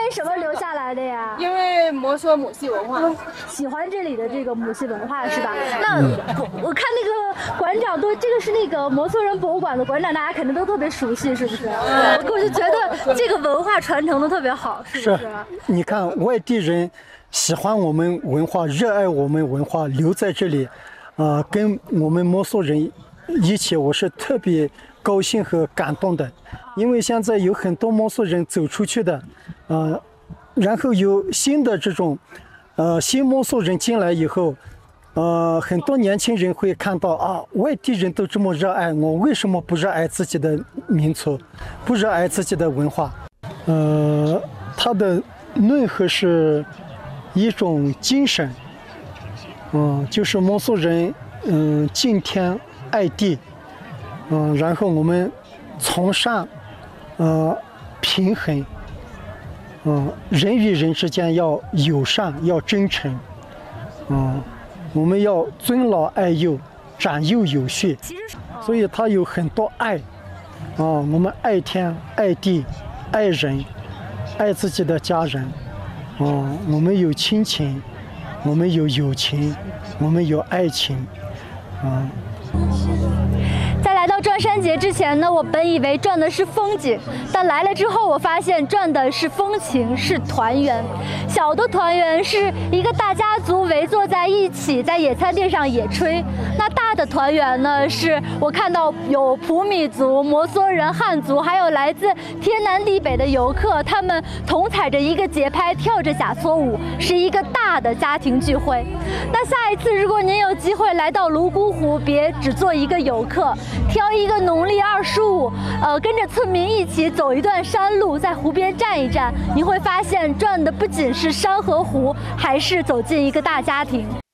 为什么留下来的呀？ 因为摩梭母系文化， 喜欢这里的这个母系文化是吧？那我看那个馆长都，这个是那个摩梭人博物馆的馆长，大家肯定都特别熟悉，是不是？我就觉得这个文化传承的特别好，是不是？ 你看外地人喜欢我们文化，热爱我们文化，留在这里，跟我们摩梭人一起，我是特别高兴和感动的，因为现在有很多摩梭人走出去的，然后有新的这种，新摩梭人进来以后，很多年轻人会看到啊，外地人都这么热爱，我为什么不热爱自己的民族，不热爱自己的文化？它的内核是一种精神，就是摩梭人，敬天爱地，然后我们从善，平衡，人与人之间要友善，要真诚，我们要尊老爱幼，长幼有序，所以它有很多爱，我们爱天爱地爱人，爱自己的家人，我们有亲情，我们有友情，我们有爱情， 在来到转山节之前呢，我本以为转的是风景，但来了之后，我发现转的是风情，是团圆。小的团圆是一个大家族围坐在一起，在野餐垫上野炊；那大的团圆呢，是我看到有普米族、摩梭人、汉族，还有来自天南地北的游客，他们同踩着一个节拍，跳着假梭舞，是一个大的家庭聚会。那下一次，如果您有机会来到泸沽湖，别只做一个游客。挑一个农历25，跟着村民一起走一段山路，在湖边站一站，你会发现转的不仅是山和湖，还是走进一个大家庭。